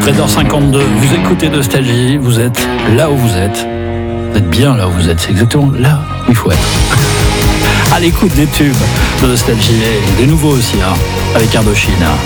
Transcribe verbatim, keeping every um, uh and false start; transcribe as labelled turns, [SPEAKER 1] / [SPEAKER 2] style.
[SPEAKER 1] treize heures cinquante-deux, vous écoutez Nostalgie, vous êtes là où vous êtes. Vous êtes bien là où vous êtes, c'est exactement là où il faut être. À l'écoute des tubes de Nostalgie, et des nouveaux aussi, hein, avec Indochine.